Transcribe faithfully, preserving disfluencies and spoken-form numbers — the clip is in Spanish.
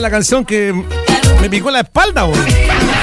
La canción que me picó la espalda, güey.